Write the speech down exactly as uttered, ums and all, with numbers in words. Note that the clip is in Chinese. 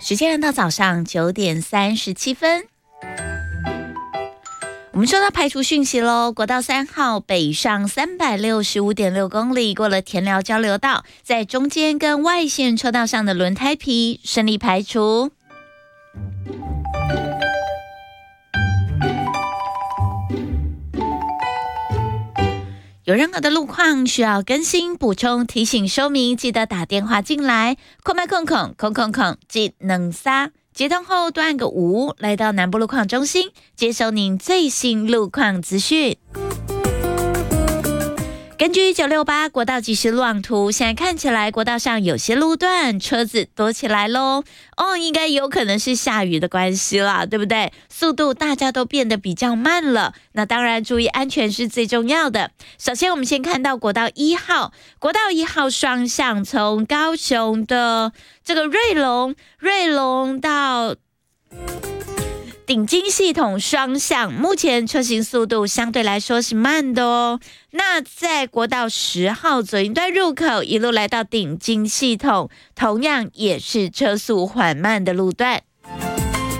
时间来到早上九点三十七分，我们收到排除讯息喽。国道三号北上三百六十五点六公里，过了田寮交流道，在中间跟外线车道上的轮胎皮顺利排除。有任何的路况需要更新、补充、提醒、说明，记得打电话进来。空麦空空空空空，记能撒。接通后多按个五，来到南部路况中心，接收您最新路况资讯。根据九六八国道即时路网图，现在看起来国道上有些路段车子多起来咯。哦，应该有可能是下雨的关系啦，对不对？速度大家都变得比较慢了，那当然注意安全是最重要的。首先我们先看到国道一号，国道一号双向从高雄的这个瑞隆瑞隆到顶金系统双向，目前车行速度相对来说是慢的哦。那在国道十号左营段入口一路来到顶金系统，同样也是车速缓慢的路段。